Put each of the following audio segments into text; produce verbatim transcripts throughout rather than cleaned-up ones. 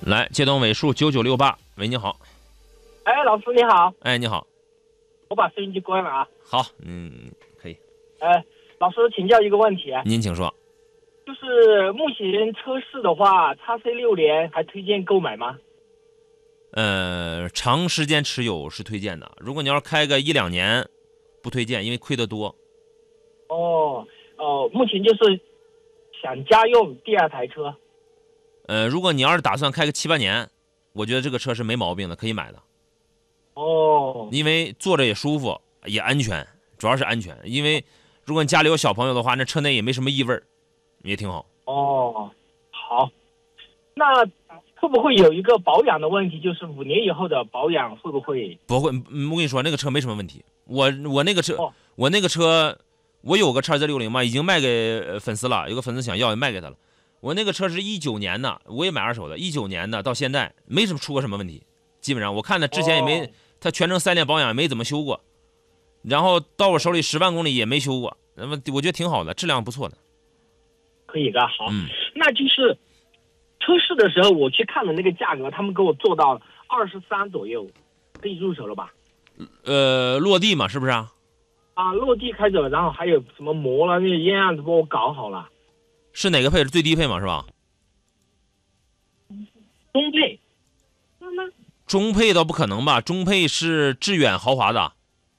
来，接通尾数九九六八，喂，你好。 哎，老师你好。 哎，你好。 我把收音机关了啊。 好，嗯，可以。 哎，老师请教一个问题。 您请说。 就是目前车市的话 ，X C 六连还推荐购买吗？ 呃，长时间持有是推荐的，如果你要是开个一两年，不推荐，因为亏得多。 哦哦，目前就是想家用第二台车。 呃，如果你要是打算开个七八年，我觉得这个车是没毛病的，可以买的。 哦， 因为坐着也舒服，也安全，主要是安全。因为如果你家里有小朋友的话，那车内也没什么异味，也挺好。 哦，好，那会不会有一个保养的问题？就是五年以后的保养会不会？ 不会，嗯我跟你说，那个车没什么问题。我我那个车， 哦、 我那个车，我有个叉 Z 六零嘛，已经卖给粉丝了，有个粉丝想要，也卖给他了。我那个车是一九年的，我也买二手的，一九年的到现在没什么出过什么问题，基本上我看他之前也没， 哦、 他全程三年保养也没怎么修过，然后到我手里十万公里也没修过，那么我觉得挺好的，质量不错的。 可以的，好， 嗯， 那就是车市的时候我去看了那个价格，他们给我做到二十三左右，可以入手了吧？ 呃，落地嘛，是不是啊？ 啊，落地开走，然后还有什么膜了，那个烟案子帮我搞好了。 是哪个配置？最低配嘛，是吧？ 中配。 中配倒不可能吧？中配是致远豪华的，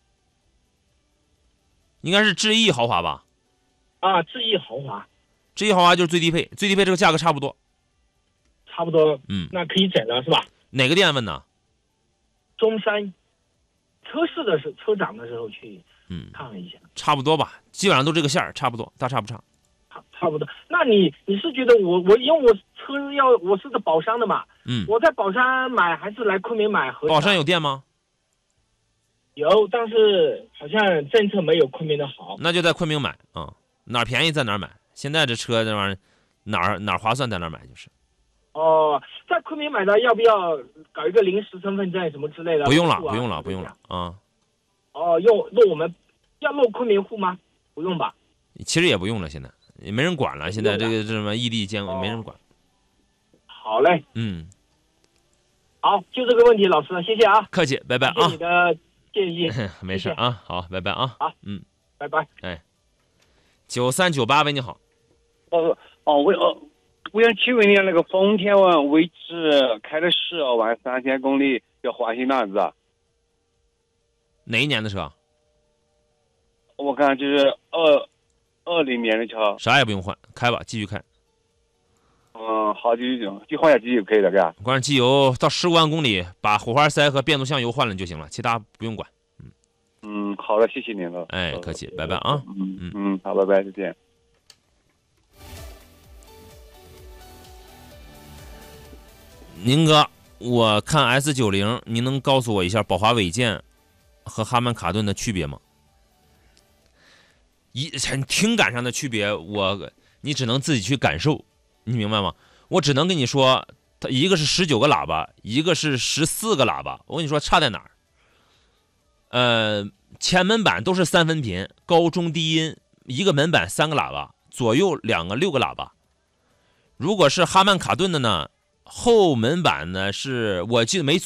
应该是致逸豪华吧？ 啊，致逸豪华。 致逸豪华就是最低配，最低配这个价格差不多。 差不多。 嗯， 那可以整了是吧？ 哪个店问呢？ 中山。车市的时候，车展的时候去嗯看了一下。 差不多吧，基本上都这个线儿，差不多，大差不差。 差差不多。那你你是觉得我我因为我车要我是在宝山的嘛？ 嗯， 我在宝山买还是来昆明买合适？ 宝山有店吗？ 有，但是好像政策没有昆明的好。 那就在昆明买啊、嗯，哪儿便宜在哪儿买。现在这车这玩意儿，哪儿哪儿划算在哪儿买就是。 哦，在昆明买的要不要搞一个临时身份证什么之类的？ 不用了， 啊、 不用了，不用了啊。 哦，用落我们要落昆明户吗？不用吧？ 其实也不用了，现在也没人管了。现在这个这什么异地监管、哦、没人管。 好嘞。 嗯。 好，就这个问题，老师，谢谢啊。 客气，拜拜啊。 谢谢你的建议。 没事啊，好，拜拜啊。 好， 嗯， 拜拜。 哎，九三九八，喂，你好。 哦哦，我哦，我想请问一下，那个丰田王威驰开了十二万三千公里，要换新哪子？ 哪一年的车？ 我看就是二二零年的车。 啥也不用换，开吧，继续开。 嗯，好，就就换下机油可以的，嘎。 关键机油到十五万公里，把火花塞和变速箱油换了就行了，其他不用管。嗯嗯，好的，谢谢您了。 哎，客气，拜拜啊。 嗯嗯嗯，好，拜拜，再见。 宁哥，我看 S 九十，您能告诉我一下宝华韦健和哈曼卡顿的区别吗？一听感上的区别，我你只能自己去感受，你明白吗？我只能跟你说，它一个是十九个喇叭，一个是十四个喇叭。我跟你说差在哪儿？呃，前门板都是三分频，高中低音，一个门板三个喇叭，左右两个六个喇叭。如果是哈曼卡顿的呢？后门板呢是我记得没错。